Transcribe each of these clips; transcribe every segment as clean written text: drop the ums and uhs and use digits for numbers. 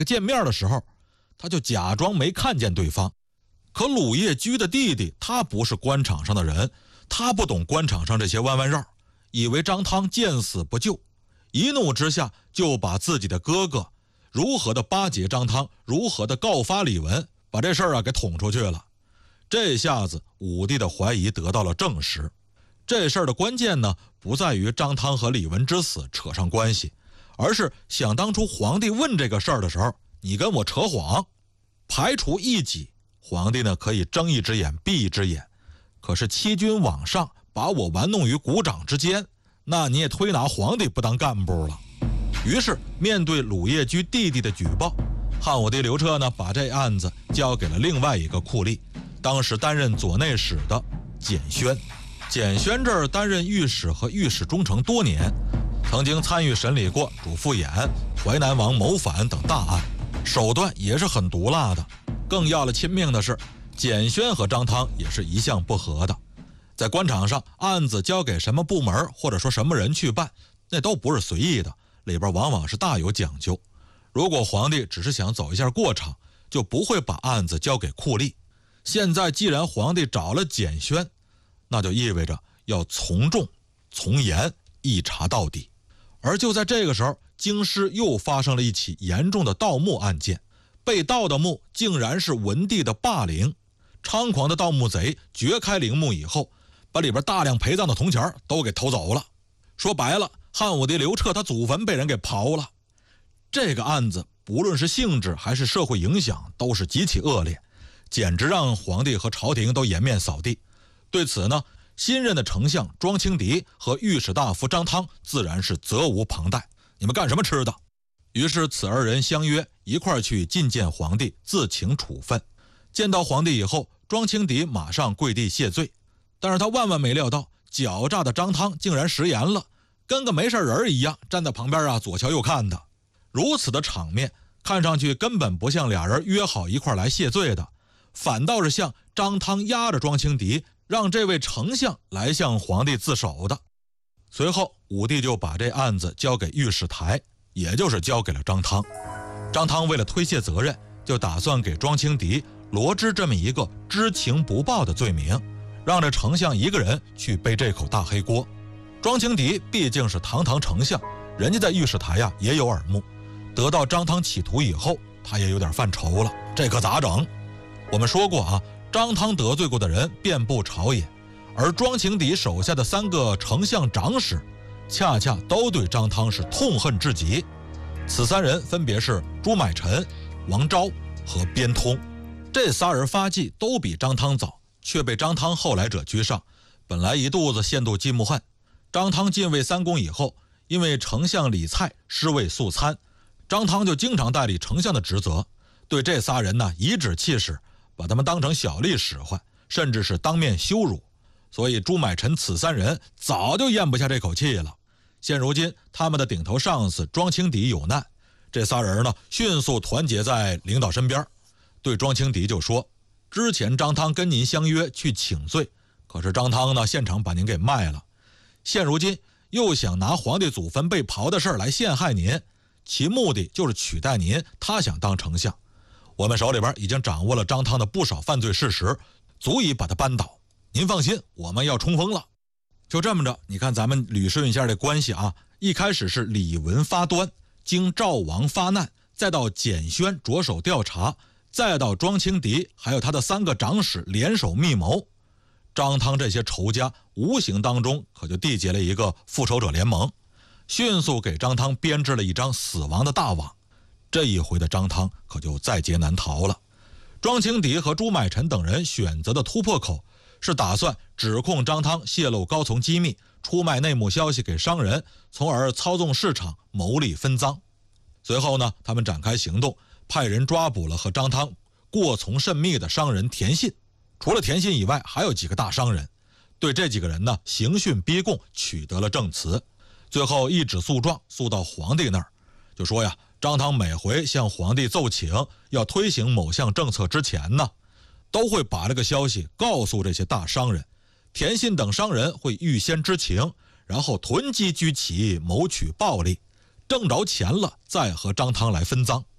见面的时候，他就假装没看见对方。可鲁业居的弟弟他不是官场上的人，他不懂官场上这些弯弯绕，以为张汤见死不救，一怒之下就把自己的哥哥如何的巴结张汤，如何的告发李文，把这事儿给捅出去了。这下子武帝的怀疑得到了证实。这事儿的关键呢，不在于张汤和李文之死扯上关系，而是想当初皇帝问这个事儿的时候，你跟我扯谎。排除异己，皇帝呢可以睁一只眼闭一只眼，可是欺君罔上，把我玩弄于股掌之间，那你也推拿皇帝不当干部了。于是面对鲁业居弟弟的举报，汉武帝刘彻呢把这案子交给了另外一个酷吏，当时担任左内史的简宣。简宣这儿担任御史和御史中丞多年，曾经参与审理过主父偃、淮南王谋反等大案，手段也是很毒辣的。更要了亲命的是，简宣和张汤也是一向不和的。在官场上，案子交给什么部门或者说什么人去办，那都不是随意的，里边往往是大有讲究。如果皇帝只是想走一下过场，就不会把案子交给酷吏。现在既然皇帝找了简宣，那就意味着要从重从严，一查到底。而就在这个时候，京师又发生了一起严重的盗墓案件，被盗的墓竟然是文帝的霸陵。猖狂的盗墓贼掘开陵墓以后，把里边大量陪葬的铜钱都给偷走了。说白了，汉武帝刘彻他祖坟被人给刨了。这个案子不论是性质还是社会影响都是极其恶劣，简直让皇帝和朝廷都颜面扫地。对此呢，新任的丞相庄清迪和御史大夫张汤自然是责无旁贷，你们干什么吃的？于是此二人相约一块儿去觐见皇帝，自请处分。见到皇帝以后，庄清迪马上跪地谢罪，但是他万万没料到，狡诈的张汤竟然食言了，跟个没事人一样站在旁边左瞧右看的。如此的场面看上去根本不像俩人约好一块来谢罪的，反倒是像张汤压着庄清迪，让这位丞相来向皇帝自首的。随后武帝就把这案子交给御史台，也就是交给了张汤。张汤为了推卸责任，就打算给庄清迪罗织这么一个知情不报的罪名，让这丞相一个人去背这口大黑锅。庄清迪毕竟是堂堂丞相，人家在御史台也有耳目，得到张汤企图以后，他也有点犯愁了，这可咋整？我们说过张汤得罪过的人遍布朝野，而庄清迪手下的3个丞相长史恰恰都对张汤是痛恨至极。此3人分别是朱买臣、王昭和边通。这3人发迹都比张汤早，却被张汤后来者居上，本来一肚子羡妒嫉慕恨。张汤进位3公以后，因为丞相李蔡失位素参，张汤就经常代理丞相的职责，对这3人颐指气使，把他们当成小吏使唤，甚至是当面羞辱。所以朱买臣此3人早就咽不下这口气了。现如今他们的顶头上司庄清迪有难，这3人迅速团结在领导身边，对庄清迪就说，之前张汤跟您相约去请罪，可是张汤现场把您给卖了，现如今又想拿皇帝祖坟被刨的事儿来陷害您，其目的就是取代您，他想当丞相。我们手里边已经掌握了张汤的不少犯罪事实，足以把他扳倒。您放心，我们要冲锋了。就这么着，你看咱们捋顺一下这关系一开始是李文发端，经赵王发难，再到简宣着手调查，再到庄清迪还有他的3个长史联手密谋。张汤这些仇家无形当中可就缔结了一个复仇者联盟，迅速给张汤编织了一张死亡的大网。这一回的张汤可就在劫难逃了。庄清迪和朱买臣等人选择的突破口是打算指控张汤泄露高层机密，出卖内幕消息给商人，从而操纵市场，牟利分赃。随后他们展开行动，派人抓捕了和张汤过从甚密的商人田信。除了田信以外，还有几个大商人，对这几个人刑讯逼供，取得了证词。最后一纸诉状诉到皇帝那儿，就说张汤每回向皇帝奏请要推行某项政策之前都会把这个消息告诉这些大商人，田信等商人会预先知情，然后囤积居奇，谋取暴利，挣着钱了再和张汤来分赃。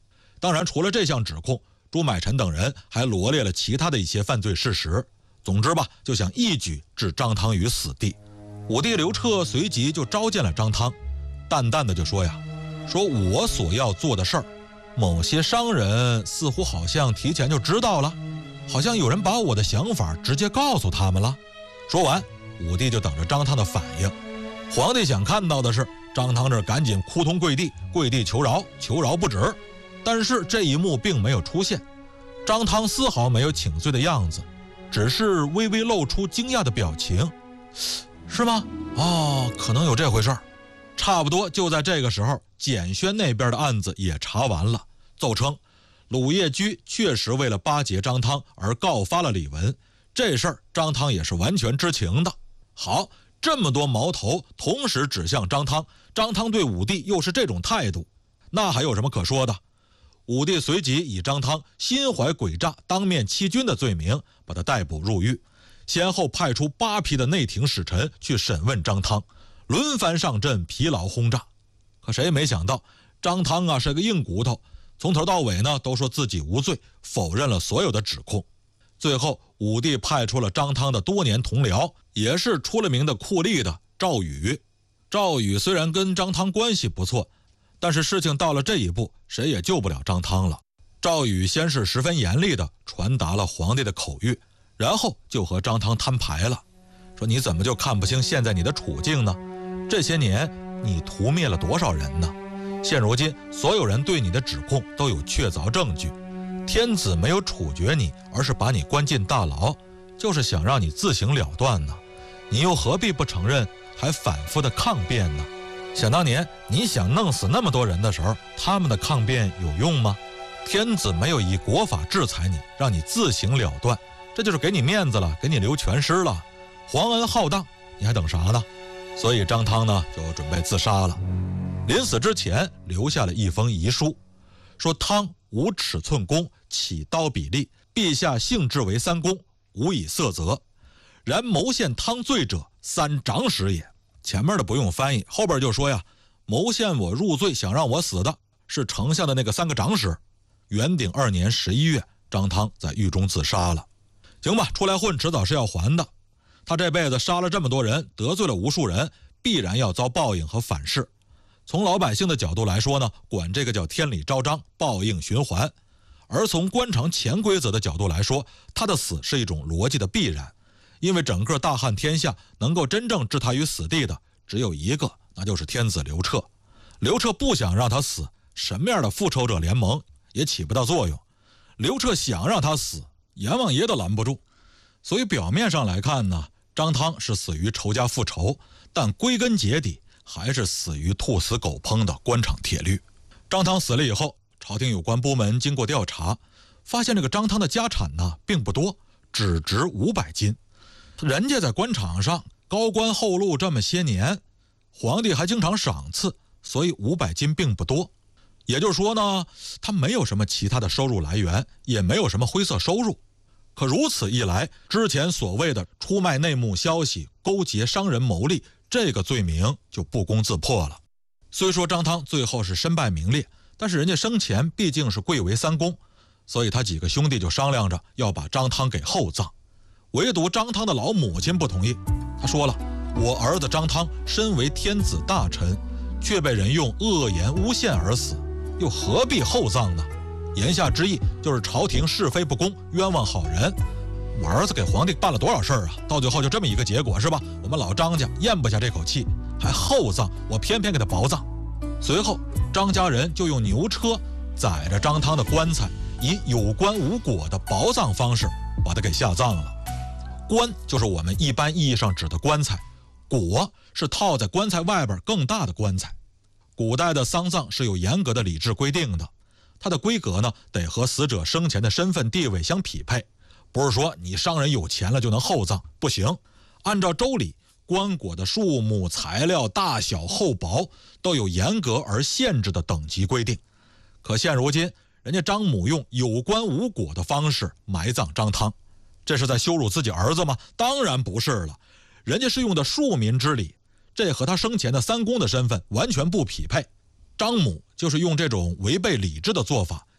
当然，除了这项指控，朱买臣等人还罗列了其他的一些犯罪事实。总之吧，就想一举置张汤于死地。武帝刘彻随即就召见了张汤，淡淡的就说呀：“说我所要做的事儿，某些商人似乎好像提前就知道了，好像有人把我的想法直接告诉他们了。”说完，武帝就等着张汤的反应。皇帝想看到的是张汤这赶紧扑通跪地求饶，求饶不止。但是这一幕并没有出现，张汤丝毫没有请罪的样子，只是微微露出惊讶的表情。是吗？哦，可能有这回事儿。差不多就在这个时候，简宣那边的案子也查完了，奏称鲁业居确实为了巴结张汤而告发了李文，这事儿张汤也是完全知情的。好，这么多矛头同时指向张汤，张汤对武帝又是这种态度，那还有什么可说的？武帝随即以张汤心怀诡诈、当面欺君的罪名把他逮捕入狱，先后派出8批的内廷使臣去审问张汤，轮番上阵，疲劳轰炸。可谁也没想到，张汤啊是个硬骨头，从头到尾呢都说自己无罪，否认了所有的指控。最后，武帝派出了张汤的多年同僚，也是出了名的酷吏的赵宇。赵宇虽然跟张汤关系不错，但是事情到了这一步，谁也救不了张汤了。赵宇先是十分严厉地传达了皇帝的口谕，然后就和张汤摊牌了，说你怎么就看不清现在你的处境呢？这些年你屠灭了多少人呢？现如今所有人对你的指控都有确凿证据，天子没有处决你，而是把你关进大牢，就是想让你自行了断呢。你又何必不承认，还反复的抗辩呢？想当年你想弄死那么多人的时候，他们的抗辩有用吗？天子没有以国法制裁你，让你自行了断，这就是给你面子了，给你留全尸了，皇恩浩荡，你还等啥呢？所以张汤呢就准备自杀了。临死之前留下了一封遗书，说汤无尺寸弓，起刀比例，陛下幸至为3公，无以色责。然谋陷汤罪者3长史也。前面的不用翻译，后边就说呀，谋陷我入罪想让我死的是丞相的那个3个长史。元鼎2年11月，张汤在狱中自杀了。行吧，出来混迟早是要还的。他这辈子杀了这么多人，得罪了无数人，必然要遭报应和反噬。从老百姓的角度来说呢，管这个叫天理昭彰，报应循环。而从官场潜规则的角度来说，他的死是一种逻辑的必然。因为整个大汉天下能够真正置他于死地的只有一个，那就是天子刘彻。刘彻不想让他死，什么样的复仇者联盟也起不到作用。刘彻想让他死，阎王爷都拦不住。所以表面上来看呢，张汤是死于仇家复仇，但归根结底还是死于兔死狗烹的官场铁律。张汤死了以后，朝廷有关部门经过调查，发现这个张汤的家产呢并不多，只值500金。人家在官场上高官厚禄这么些年，皇帝还经常赏赐，所以500金并不多。也就是说呢，他没有什么其他的收入来源，也没有什么灰色收入。可如此一来，之前所谓的出卖内幕消息、勾结商人牟利，这个罪名就不攻自破了。虽说张汤最后是身败名裂，但是人家生前毕竟是贵为3公，所以他几个兄弟就商量着要把张汤给厚葬。唯独张汤的老母亲不同意，他说了，我儿子张汤身为天子大臣，却被人用恶言诬陷而死，又何必厚葬呢？言下之意就是朝廷是非不公，冤枉好人。我儿子给皇帝办了多少事儿啊，到最后就这么一个结果是吧？我们老张家咽不下这口气，还厚葬，我偏偏给他薄葬。随后张家人就用牛车载着张汤的棺材，以有棺无椁的薄葬方式把他给下葬了。棺就是我们一般意义上指的棺材，椁是套在棺材外边更大的棺材。古代的丧葬是有严格的礼制规定的，它的规格呢得和死者生前的身份地位相匹配，不是说你商人有钱了就能厚葬，不行。按照周礼，棺椁的数目、材料、大小、厚薄都有严格而限制的等级规定。可现如今，人家张母用有棺无椁的方式埋葬张汤，这是在羞辱自己儿子吗？当然不是了，人家是用的庶民之礼，这和他生前的3公的身份完全不匹配。张母就是用这种违背礼制的做法，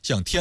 向天